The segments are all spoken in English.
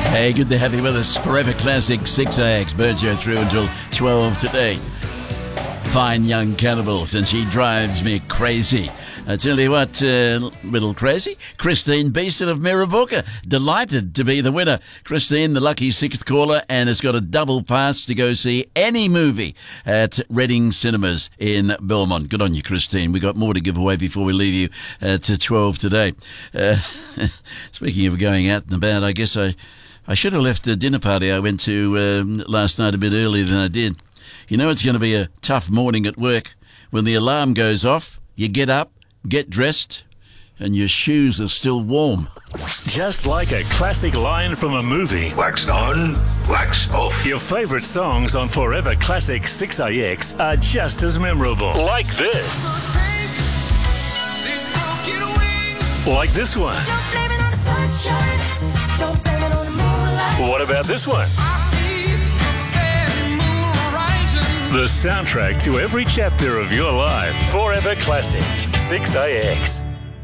Hey, good to have you with us. Forever Classic 6AX. Burjo through until 12 today. Fine young cannibals, and she drives me crazy. I tell you what, little crazy, Christine Beeson of Mirrabooka. Delighted to be the winner. Christine, the lucky sixth caller, and has got a double pass to go see any movie at Reading Cinemas in Belmont. Good on you, Christine. We got more to give away before we leave you to 12 today. Speaking of going out and about, I guess I should have left a dinner party I went to last night a bit earlier than I did. You know it's going to be a tough morning at work. When the alarm goes off, you get up, get dressed, and your shoes are still warm. Just like a classic line from a movie. Wax on, wax off. Your favourite songs on Forever Classic 6AX are just as memorable. Like this. Like this one. Don't blame it on sunshine. Don't blame it on the moonlight. What about this one? The soundtrack to every chapter of your life. Forever Classic 6AX.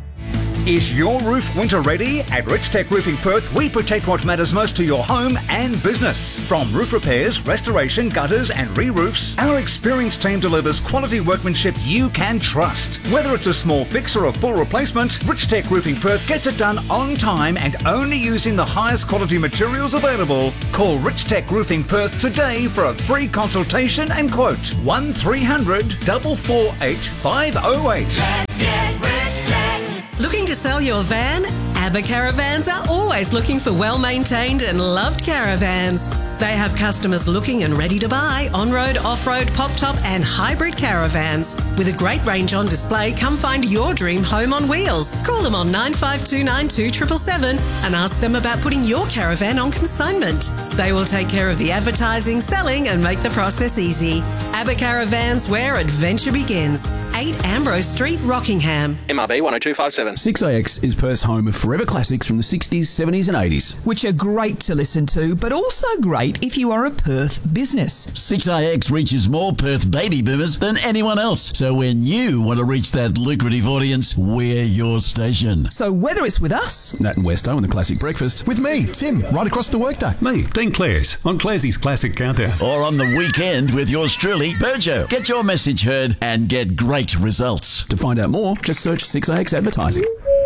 Is your roof winter ready? At Rich Tech Roofing Perth, we protect what matters most to your home and business. From roof repairs, restoration, gutters and re-roofs, our experienced team delivers quality workmanship you can trust. Whether it's a small fix or a full replacement, Rich Tech Roofing Perth gets it done on time and only using the highest quality materials available. Call Rich Tech Roofing Perth today for a free consultation and quote. 1300 448 508. Let's get Rich Tech. Looking to sell your van? ABBA Caravans are always looking for well-maintained and loved caravans. They have customers looking and ready to buy on-road, off-road, pop-top and hybrid caravans. With a great range on display, come find your dream home on wheels. Call them on 9529 777 and ask them about putting your caravan on consignment. They will take care of the advertising, selling and make the process easy. ABBA Caravans, where adventure begins. 8 Ambrose Street, Rockingham. MRB 10257. 6AX is Perth's home of forever classics from the 60s, 70s and 80s. Which are great to listen to, but also great if you are a Perth business. 6AX reaches more Perth baby boomers than anyone else. So when you want to reach that lucrative audience, we're your station. So whether it's with us, Nat and Westo and the Classic Breakfast. With me, Tim, right across the workday. Me, Dean Clares, on Clarsey's Classic Countdown. Or on the weekend with yours truly, Burjo. Get your message heard and get great results. To find out more, just search 6AX Advertising.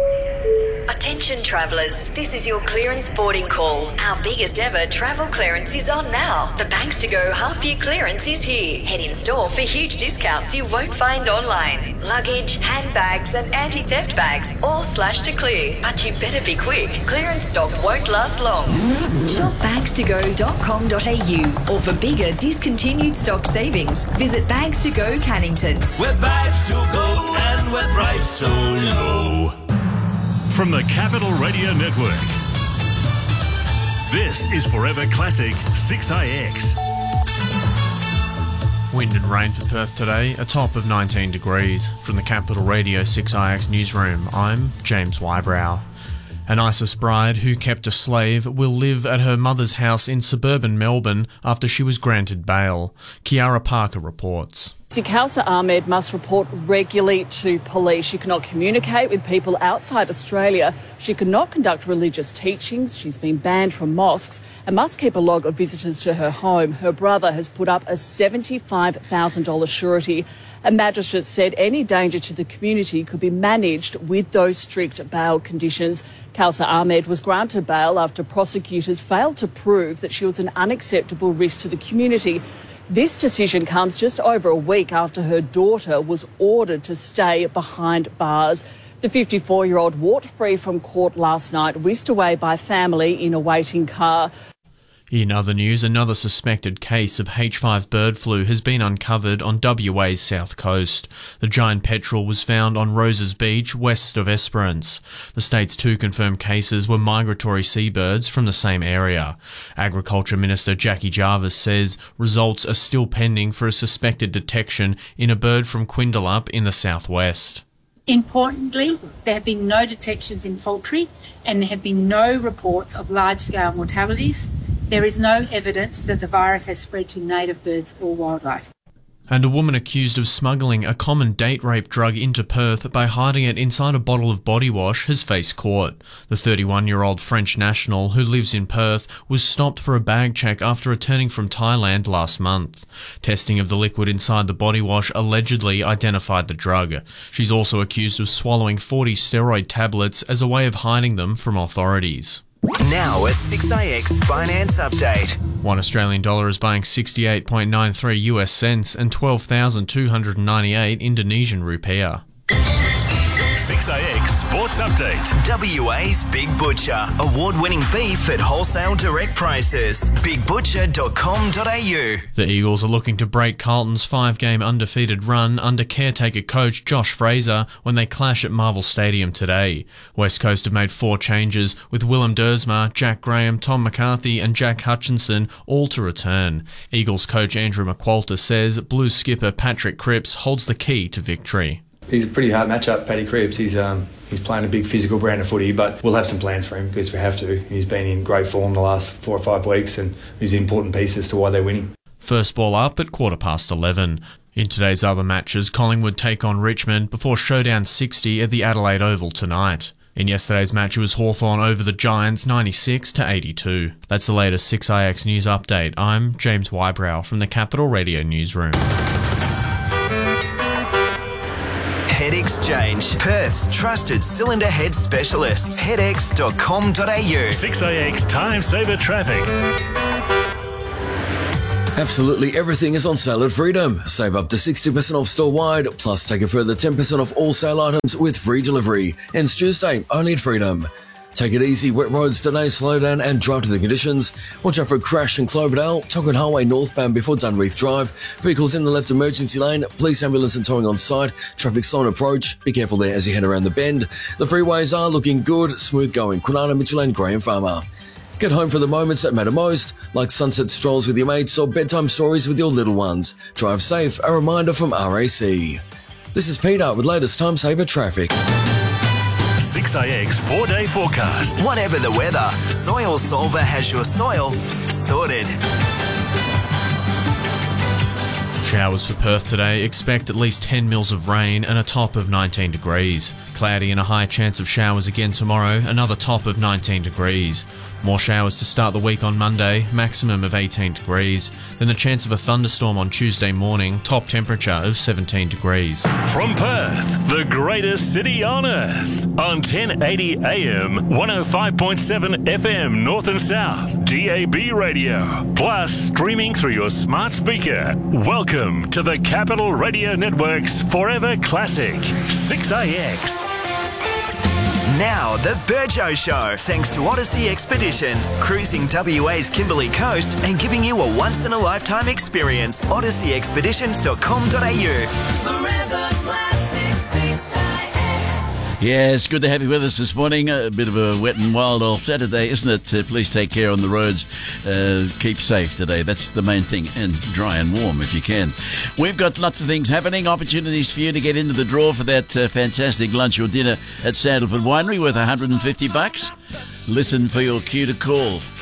Attention travellers, this is your clearance boarding call. Our biggest ever travel clearance is on now. The Banks to Go half year clearance is here. Head in store for huge discounts you won't find online. Luggage, handbags and anti-theft bags all slashed to clear. But you better be quick. Clearance stock won't last long. Shop bagstogo.com.au or for bigger discontinued stock savings, visit Bags to Go Cannington. We're bags to go and we're priced so low. From the Capital Radio Network, this is Forever Classic 6AX. Wind and rain for Perth today, a top of 19 degrees. From the Capital Radio 6IX newsroom, I'm James Wybrow. An ISIS bride who kept a slave will live at her mother's house in suburban Melbourne after she was granted bail. Kiara Parker reports. Khalsa Ahmed must report regularly to police. She cannot communicate with people outside Australia. She cannot conduct religious teachings. She's been banned from mosques and must keep a log of visitors to her home. Her brother has put up a $75,000 surety. A magistrate said any danger to the community could be managed with those strict bail conditions. Khalsa Ahmed was granted bail after prosecutors failed to prove that she was an unacceptable risk to the community. This decision comes just over a week after her daughter was ordered to stay behind bars. The 54-year-old walked free from court last night, whisked away by family in a waiting car. In other news, another suspected case of H5 bird flu has been uncovered on WA's south coast. The giant petrel was found on Roses Beach, west of Esperance. The state's 2 confirmed cases were migratory seabirds from the same area. Agriculture Minister Jackie Jarvis says results are still pending for a suspected detection in a bird from Quindalup in the southwest. Importantly, there have been no detections in poultry and there have been no reports of large-scale mortalities. There is no evidence that the virus has spread to native birds or wildlife. And a woman accused of smuggling a common date rape drug into Perth by hiding it inside a bottle of body wash has faced court. The 31-year-old French national who lives in Perth was stopped for a bag check after returning from Thailand last month. Testing of the liquid inside the body wash allegedly identified the drug. She's also accused of swallowing 40 steroid tablets as a way of hiding them from authorities. Now a 6IX finance update. One Australian dollar is buying 68.93 US cents and 12,298 Indonesian rupiah. 6IX Sports Update. WA's Big Butcher. Award-winning beef at wholesale direct prices. BigButcher.com.au. The Eagles are looking to break Carlton's 5-game undefeated run under caretaker coach Josh Fraser when they clash at Marvel Stadium today. West Coast have made 4 changes, with Willem Dersma, Jack Graham, Tom McCarthy and Jack Hutchinson all to return. Eagles coach Andrew McQualter says Blues skipper Patrick Cripps holds the key to victory. He's a pretty hard matchup, Paddy Cripps. He's playing a big physical brand of footy, but we'll have some plans for him because we have to. He's been in great form the last 4 or 5 weeks, and he's an important piece as to why they're winning. First ball up at 11:15. In today's other matches, Collingwood take on Richmond before Showdown 60 at the Adelaide Oval tonight. In yesterday's match, it was Hawthorn over the Giants 96-82. That's the latest 6IX News Update. I'm James Wybrow from the Capital Radio Newsroom. Head Exchange, Perth's trusted cylinder head specialists. Headex.com.au. 6IX Time Saver Traffic. Absolutely everything is on sale at Freedom. Save up to 60% off store-wide, plus take a further 10% off all sale items with free delivery. Ends Tuesday, only at Freedom. Take it easy, wet roads today, slow down and drive to the conditions. Watch out for a crash in Cloverdale, Tonkin Highway northbound before Dunreath Drive. Vehicles in the left emergency lane, police ambulance and towing on site, traffic slow and approach. Be careful there as you head around the bend. The freeways are looking good, smooth going. Kwinana, Mitchell and Graham Farmer. Get home for the moments that matter most, like sunset strolls with your mates or bedtime stories with your little ones. Drive safe, a reminder from RAC. This is Peter with latest Time Saver Traffic. 6IX 4-day forecast. Whatever the weather, Soil Solver has your soil sorted. Showers for Perth today. Expect at least 10 mils of rain and a top of 19 degrees. Cloudy and a high chance of showers again tomorrow, another top of 19 degrees. More showers to start the week on Monday, maximum of 18 degrees. Then the chance of a thunderstorm on Tuesday morning, top temperature of 17 degrees. From Perth, the greatest city on earth. On 1080 AM, 105.7 FM North and South, DAB radio. Plus, streaming through your smart speaker. Welcome to the Capital Radio Network's Forever Classic, 6IX. Now, the Burjo Show, thanks to Odyssey Expeditions, cruising WA's Kimberley Coast and giving you a once-in-a-lifetime experience. OdysseyExpeditions.com.au. Forever Classic 6IX. Yes, good to have you with us this morning. A bit of a wet and wild old Saturday, isn't it? Please take care on the roads. Keep safe today. That's the main thing. And dry and warm if you can. We've got lots of things happening. Opportunities for you to get into the draw for that fantastic lunch or dinner at Sandalford Winery worth $150. Listen for your cue to call.